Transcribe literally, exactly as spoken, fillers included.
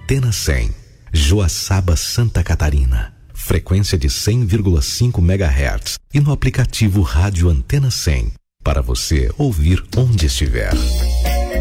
Antena cem, Joaçaba, Santa Catarina. Frequência de cem vírgula cinco megahertz e no aplicativo Rádio Antena cem, para você ouvir onde estiver.